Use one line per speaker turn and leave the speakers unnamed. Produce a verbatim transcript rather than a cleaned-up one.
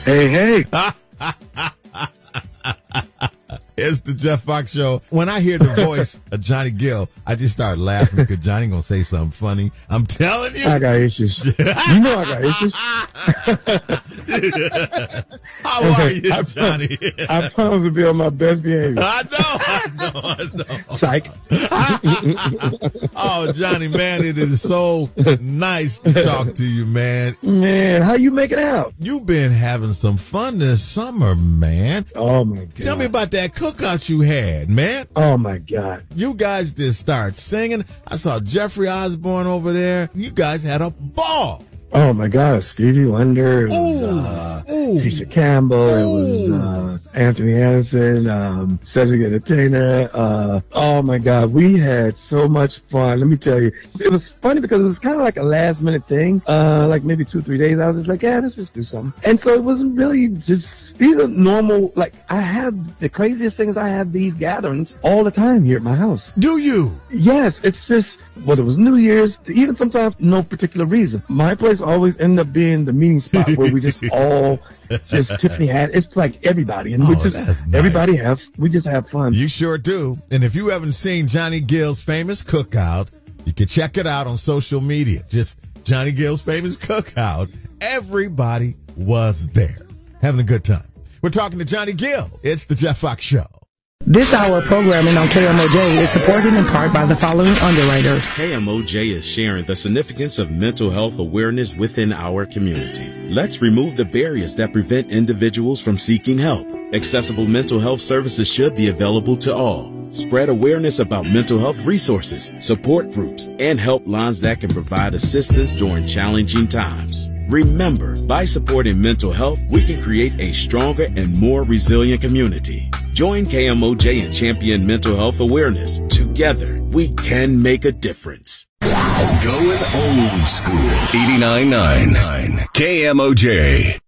Hey, hey.
It's the Jeff Fox Show. When I hear the voice of Johnny Gill, I just start laughing because Johnny gonna say something funny. I'm telling you.
I got issues. You know I got issues.
How are you, Johnny?
I promise to be on my best behavior.
I know, I know, I know.
Psych.
Oh, Johnny, man, it is so nice to talk to you, man.
Man, how you making out?
You've been having some fun this summer, man.
Oh, my God.
Tell me about that cookout you had, man.
Oh, my God.
You guys just started singing. I saw Jeffrey Osborne over there. You guys had a ball.
Oh, my God. Stevie Wonder. It was
Ooh,
uh,
ooh,
Tisha Campbell.
ooh.
It was uh, Anthony Anderson, um, Cedric Entertainer. Uh, oh, my God. We had so much fun. Let me tell you. It was funny because it was kind of like a last-minute thing. Uh, like maybe two, three days. I was just like, yeah, let's just do something. And so it wasn't really just, these are normal, like, I have, the craziest thing is I have these gatherings all the time here at my house.
Do you?
Yes, it's just, whether it was New Year's, even sometimes no particular reason. My place always end up being the meeting spot where we just all, just Tiffany had, it's like everybody. And
Oh,
we just,
that's nice.
everybody have, we just have fun.
You sure do. And if you haven't seen Johnny Gill's famous cookout, you can check it out on social media. Just Johnny Gill's famous cookout. Everybody was there, having a good time. We're talking to Johnny Gill. It's the Jeff Fox Show.
This hour of programming on K M O J is supported in part by the following underwriters.
K M O J is sharing the significance of mental health awareness within our community. Let's remove the barriers that prevent individuals from seeking help. Accessible mental health services should be available to all. Spread awareness about mental health resources, support groups, and helplines that can provide assistance during challenging times. Remember, by supporting mental health, we can create a stronger and more resilient community. Join K M O J and champion mental health awareness. Together, we can make a difference.
Going old school. eighty-nine point nine K M O J.